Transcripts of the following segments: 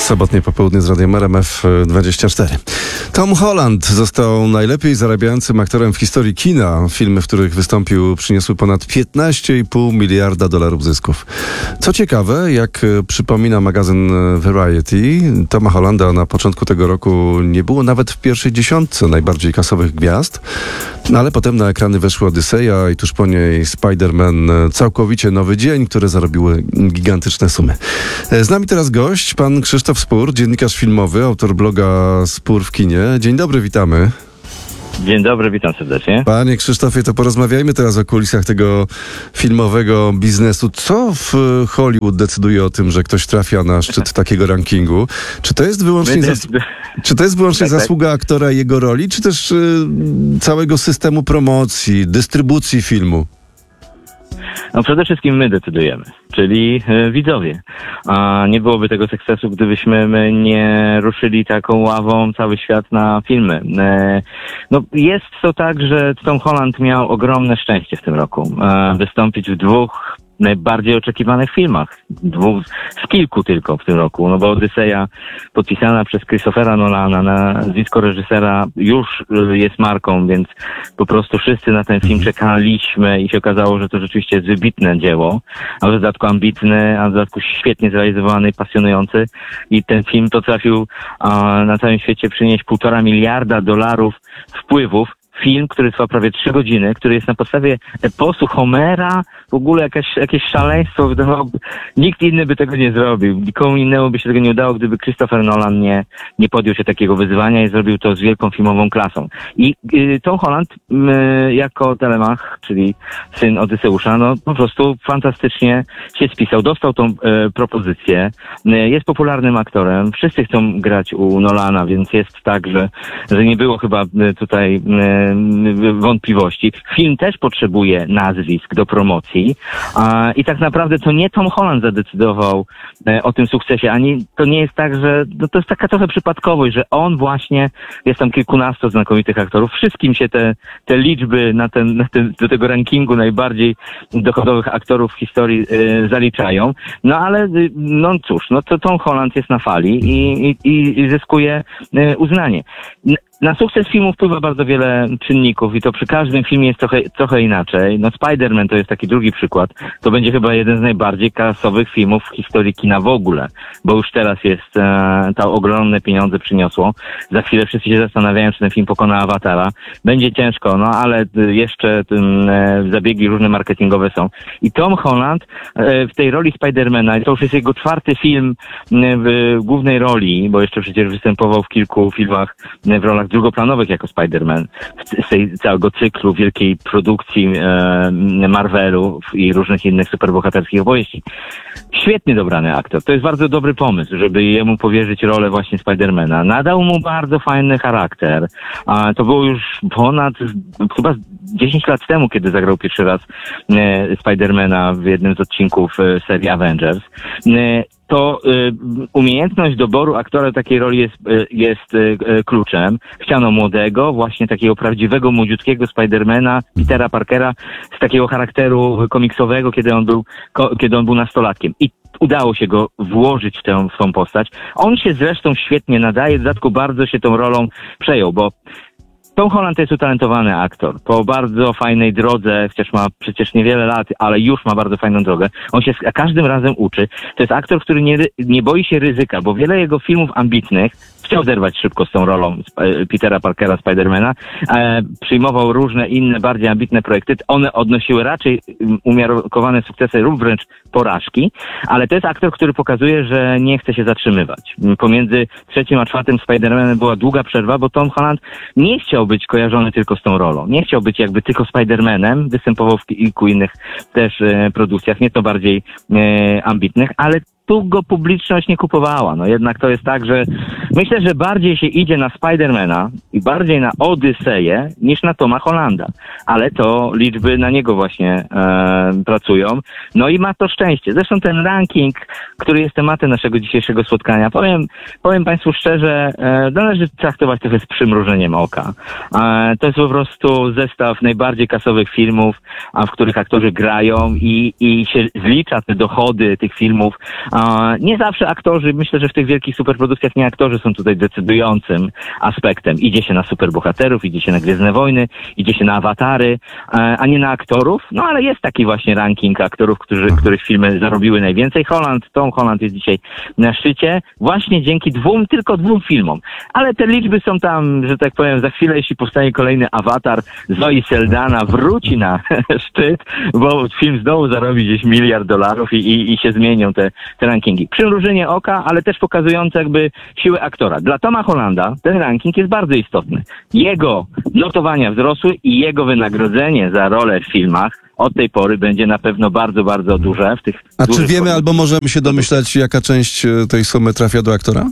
Sobotnie popołudnie z Radiem RMF24. Tom Holland został najlepiej zarabiającym aktorem w historii kina. Filmy, w których wystąpił, przyniosły ponad $15,5 miliarda zysków. Co ciekawe, jak przypomina magazyn Variety, Toma Hollanda na początku tego roku nie było nawet w pierwszej dziesiątce najbardziej kasowych gwiazd, ale potem na ekrany weszła Odyseja i tuż po niej Spider-Man, całkowicie nowy dzień, które zarobiły gigantyczne sumy. Z nami teraz gość, pan Krzysztof Spór, dziennikarz filmowy, autor bloga Spór w kinie. Dzień dobry, witamy. Dzień dobry, witam serdecznie. Panie Krzysztofie, to porozmawiajmy teraz o kulisach tego filmowego biznesu. Co w Hollywood decyduje o tym, że ktoś trafia na szczyt takiego rankingu? Czy to jest wyłącznie zasługa aktora i jego roli, czy też całego systemu promocji, dystrybucji filmu? No przede wszystkim my decydujemy, czyli widzowie. A nie byłoby tego sukcesu, gdybyśmy my nie ruszyli taką ławą cały świat na filmy. No jest to tak, że Tom Holland miał ogromne szczęście w tym roku. Wystąpić w dwóch najbardziej oczekiwanych filmach. Z kilku tylko w tym roku, no bo Odyseja podpisana przez Christophera Nolana, nazwisko reżysera już jest marką, więc po prostu wszyscy na ten film czekaliśmy i się okazało, że to rzeczywiście jest wybitne dzieło, a w dodatku ambitny, a w dodatku świetnie zrealizowany, pasjonujący i ten film potrafił na całym świecie przynieść $1,5 miliarda wpływów. Film, który trwa prawie 3 godziny, który jest na podstawie eposu Homera, w ogóle jakieś szaleństwo, wydawałoby, nikt inny by tego nie zrobił, nikomu innemu by się tego nie udało, gdyby Christopher Nolan nie podjął się takiego wyzwania i zrobił to z wielką filmową klasą. I Tom Holland jako Telemach, czyli syn Odyseusza, no po prostu fantastycznie się spisał, dostał tą propozycję, jest popularnym aktorem, wszyscy chcą grać u Nolana, więc jest tak, że nie było chyba tutaj wątpliwości. Film też potrzebuje nazwisk do promocji i tak naprawdę to nie Tom Holland zadecydował o tym sukcesie, ani to nie jest tak, że no to jest taka trochę przypadkowość, że on właśnie, jest tam kilkunastu znakomitych aktorów, wszystkim się te liczby do tego rankingu najbardziej dochodowych aktorów w historii zaliczają. No ale no cóż, no to Tom Holland jest na fali i zyskuje uznanie. Na sukces filmu wpływa bardzo wiele czynników i to przy każdym filmie jest trochę inaczej. No Spider-Man to jest taki drugi przykład. To będzie chyba jeden z najbardziej kasowych filmów w historii kina w ogóle, bo już teraz to ogromne pieniądze przyniosło. Za chwilę wszyscy się zastanawiają, czy ten film pokona Awatara. Będzie ciężko, no ale jeszcze zabiegi różne marketingowe są. I Tom Holland w tej roli Spider-Mana, to już jest jego 4. film w głównej roli, bo jeszcze przecież występował w kilku filmach w rolach drugoplanowych jako Spider-Man z tej całego cyklu wielkiej produkcji Marvelu i różnych innych superbohaterskich opowieści. Świetnie dobrany aktor. To jest bardzo dobry pomysł, żeby jemu powierzyć rolę właśnie Spider-Mana. Nadał mu bardzo fajny charakter. To było już ponad chyba 10 lat temu, kiedy zagrał pierwszy raz Spider-Mana w jednym z odcinków serii Avengers. To umiejętność doboru aktora takiej roli jest kluczem. Chciano młodego, właśnie takiego prawdziwego, młodziutkiego Spidermana, Petera Parkera, z takiego charakteru komiksowego, kiedy on był nastolatkiem. I udało się go włożyć w tą postać. On się zresztą świetnie nadaje, w dodatku bardzo się tą rolą przejął, bo Tom Holland to jest utalentowany aktor. Po bardzo fajnej drodze, chociaż ma przecież niewiele lat, ale już ma bardzo fajną drogę. On się każdym razem uczy. To jest aktor, który nie boi się ryzyka, bo wiele jego filmów ambitnych chciał zerwać szybko z tą rolą Petera Parkera, Spidermana. Przyjmował różne inne, bardziej ambitne projekty. One odnosiły raczej umiarkowane sukcesy lub wręcz porażki, ale to jest aktor, który pokazuje, że nie chce się zatrzymywać. Pomiędzy 3. a 4. Spidermanem była długa przerwa, bo Tom Holland nie chciał być kojarzony tylko z tą rolą. Nie chciał być jakby tylko Spidermanem, występował w kilku innych też produkcjach, nieco bardziej ambitnych, ale tu go publiczność nie kupowała. No jednak to jest tak, że myślę, że bardziej się idzie na Spidermana i bardziej na Odyseję niż na Toma Hollanda. Ale to liczby na niego właśnie pracują. No i ma to szczęście. Zresztą ten ranking, który jest tematem naszego dzisiejszego spotkania, powiem Państwu szczerze, należy traktować trochę z przymrużeniem oka. To jest po prostu zestaw najbardziej kasowych filmów, w których aktorzy grają i się zlicza te dochody tych filmów Nie zawsze aktorzy, myślę, że w tych wielkich superprodukcjach nie aktorzy są tutaj decydującym aspektem. Idzie się na superbohaterów, idzie się na Gwiezdne Wojny, idzie się na awatary, a nie na aktorów. No ale jest taki właśnie ranking aktorów, których filmy zarobiły najwięcej. Tom Holland jest dzisiaj na szczycie właśnie dzięki tylko dwóm filmom. Ale te liczby są tam, że tak powiem, za chwilę, jeśli powstanie kolejny awatar, Zoe Saldana wróci na szczyt, bo film znowu zarobi gdzieś $1 miliard i się zmienią te rankingi. Przymrużenie oka, ale też pokazujące jakby siłę aktora. Dla Toma Hollanda ten ranking jest bardzo istotny. Jego notowania wzrosły i jego wynagrodzenie za rolę w filmach od tej pory będzie na pewno bardzo, bardzo duże. A czy wiemy albo możemy się domyślać, jaka część tej sumy trafia do aktora?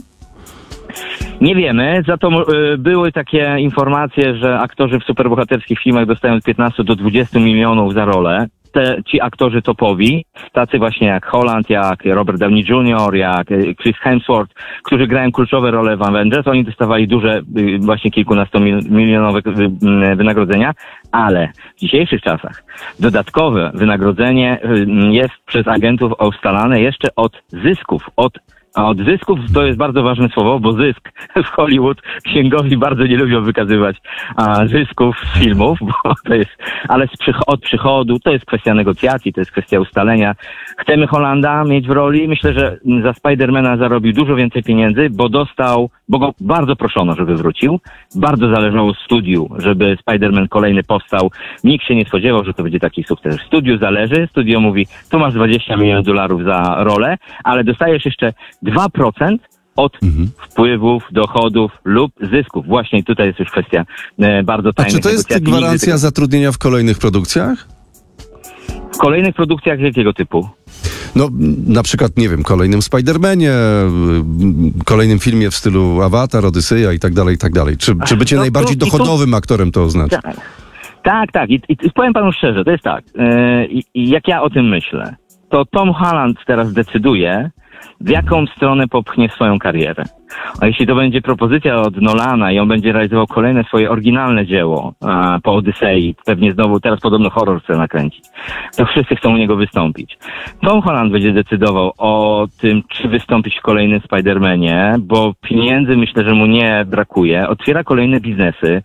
Nie wiemy, za to były takie informacje, że aktorzy w superbohaterskich filmach dostają od 15 do 20 milionów za rolę. Ci aktorzy topowi, tacy właśnie jak Holland, jak Robert Downey Jr., jak Chris Hemsworth, którzy grają kluczowe role w Avengers, oni dostawali duże, właśnie kilkunastomilionowe wynagrodzenia, ale w dzisiejszych czasach dodatkowe wynagrodzenie jest przez agentów ustalane jeszcze od zysków, a od zysków to jest bardzo ważne słowo, bo zysk w Hollywood księgowi bardzo nie lubią wykazywać zysków z filmów, bo to jest, ale od przychodu to jest kwestia negocjacji, to jest kwestia ustalenia. Chcemy Hollanda mieć w roli. Myślę, że za Spidermana zarobił dużo więcej pieniędzy, bo go bardzo proszono, żeby wrócił. Bardzo zależało studiu, żeby Spiderman kolejny powstał. Nikt się nie spodziewał, że to będzie taki sukces. Studiu zależy, studio mówi, tu masz $20 milionów za rolę, ale dostajesz jeszcze 2% od wpływów, dochodów lub zysków. Właśnie tutaj jest już kwestia bardzo tajnych negocjacji. A czy to jest gwarancja zatrudnienia w kolejnych produkcjach? W kolejnych produkcjach jakiego typu? No, na przykład, nie wiem, kolejnym Spidermanie, kolejnym filmie w stylu Avatar, Odyseja i tak dalej, i tak dalej. Czy bycie najbardziej dochodowym aktorem to oznacza? Tak. I powiem panu szczerze, to jest tak. Jak ja o tym myślę, to Tom Holland teraz decyduje, w jaką stronę popchnie swoją karierę. A jeśli to będzie propozycja od Nolana i on będzie realizował kolejne swoje oryginalne dzieło po Odysei, pewnie znowu teraz podobno horror chce nakręcić, to wszyscy chcą u niego wystąpić. Tom Holland będzie decydował o tym, czy wystąpić w kolejnym Spider-Manie, bo pieniędzy myślę, że mu nie brakuje. Otwiera kolejne biznesy,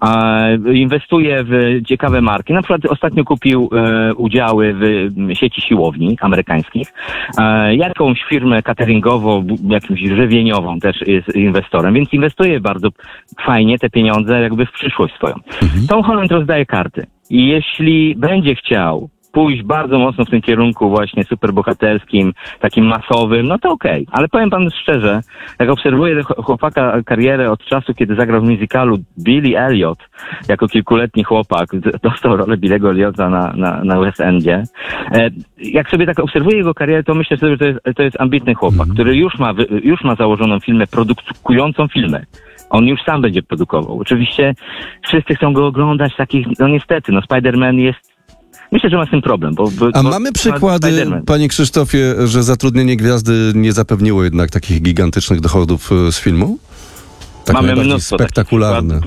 inwestuje w ciekawe marki. Na przykład ostatnio kupił udziały w sieci siłowni amerykańskich. Jakąś firmę cateringową, jakąś żywieniową też jest inwestorem, więc inwestuje bardzo fajnie te pieniądze jakby w przyszłość swoją. Tom Holland rozdaje karty i jeśli będzie chciał pójść bardzo mocno w tym kierunku właśnie superbohaterskim, takim masowym, no to okej. Ale powiem panu szczerze, jak obserwuję chłopaka karierę od czasu, kiedy zagrał w musicalu Billy Elliot, jako kilkuletni chłopak, dostał rolę Billy'ego Elliota na West Endzie. Jak sobie tak obserwuję jego karierę, to myślę sobie, że to jest ambitny chłopak, który już ma założoną firmę, produkującą filmy. On już sam będzie produkował. Oczywiście wszyscy chcą go oglądać, takich, no niestety, Spider-Man jest. Myślę, że ma z tym problem. A mamy przykłady, panie Krzysztofie, że zatrudnienie gwiazdy nie zapewniło jednak takich gigantycznych dochodów z filmu? Tak, mamy mnóstwo spektakularne.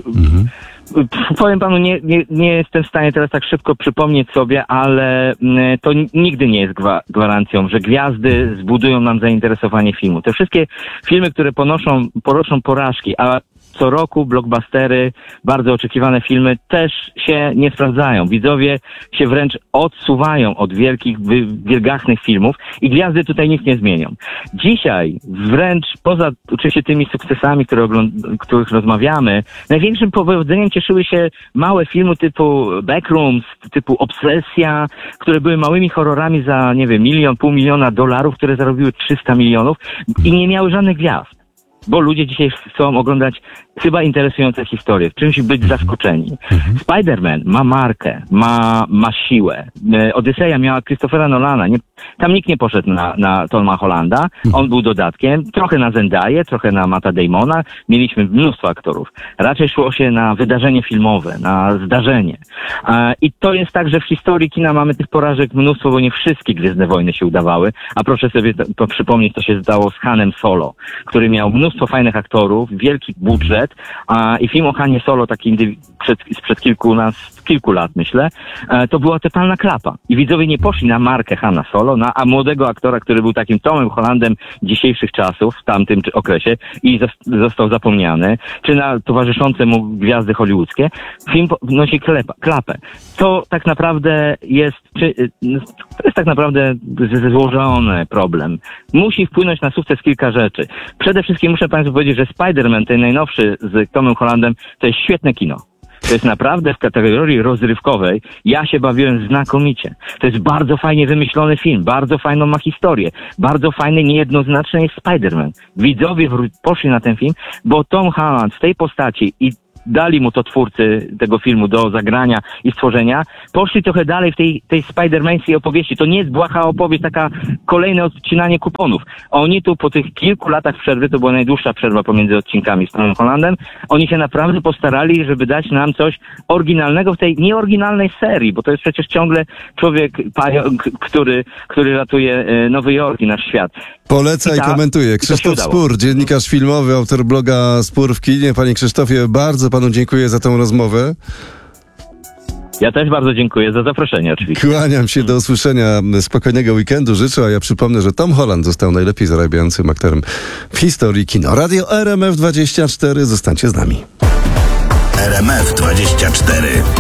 Powiem panu, nie jestem w stanie teraz tak szybko przypomnieć sobie, ale to nigdy nie jest gwarancją, że gwiazdy zbudują nam zainteresowanie filmu. Te wszystkie filmy, które ponoszą porażki, a co roku blockbustery, bardzo oczekiwane filmy też się nie sprawdzają. Widzowie się wręcz odsuwają od wielkich, wielgachnych filmów i gwiazdy tutaj nic nie zmienią. Dzisiaj wręcz poza oczywiście tymi sukcesami, których rozmawiamy, największym powodzeniem cieszyły się małe filmy typu Backrooms, typu Obsesja, które były małymi horrorami za, nie wiem, $1,5 miliona, które zarobiły 300 milionów i nie miały żadnych gwiazd. Bo ludzie dzisiaj chcą oglądać chyba interesujące historie, w czymś być zaskoczeni. Spider-Man ma markę, ma siłę. Odyseja miała Christophera Nolana. Tam nikt nie poszedł na Toma Hollanda. On był dodatkiem. Trochę na Zendaya, trochę na Matta Damona. Mieliśmy mnóstwo aktorów. Raczej szło się na wydarzenie filmowe, na zdarzenie. I to jest tak, że w historii kina mamy tych porażek mnóstwo, bo nie wszystkie Gwiezdne Wojny się udawały. A proszę sobie to przypomnieć, co się stało z Hanem Solo, który miał mnóstwo fajnych aktorów, wielki budżet i film o Hanie Solo, taki sprzed kilku lat, myślę, to była totalna klapa. I widzowie nie poszli na markę Hanna Solo, na młodego aktora, który był takim Tomem Hollandem dzisiejszych czasów, w tamtym okresie i został zapomniany, czy na towarzyszące mu gwiazdy hollywoodzkie. Film nosi klapę. To tak naprawdę jest tak naprawdę złożony problem. Musi wpłynąć na sukces kilka rzeczy. Przede wszystkim muszę Państwu powiedzieć, że Spider-Man, ten najnowszy z Tomem Hollandem, to jest świetne kino. To jest naprawdę w kategorii rozrywkowej. Ja się bawiłem znakomicie. To jest bardzo fajnie wymyślony film, bardzo fajną ma historię, bardzo fajny, niejednoznaczny jest Spider-Man. Widzowie poszli na ten film, bo Tom Holland w tej postaci i dali mu to twórcy tego filmu do zagrania i stworzenia, poszli trochę dalej w tej Spider-Mańskiej opowieści. To nie jest błaha opowieść, taka kolejne odcinanie kuponów. Oni tu po tych kilku latach przerwy, to była najdłuższa przerwa pomiędzy odcinkami z Tomem Hollandem, oni się naprawdę postarali, żeby dać nam coś oryginalnego w tej nieoryginalnej serii, bo to jest przecież ciągle człowiek, pająk, który ratuje Nowy Jork i nasz świat. Poleca i komentuje. Krzysztof Spór, dziennikarz filmowy, autor bloga Spór w kinie. Panie Krzysztofie, bardzo panu dziękuję za tę rozmowę. Ja też bardzo dziękuję za zaproszenie oczywiście. Kłaniam się, do usłyszenia. Spokojnego weekendu życzę, a ja przypomnę, że Tom Holland został najlepiej zarabiającym aktorem w historii kina. Radio RMF24, zostańcie z nami. RMF24.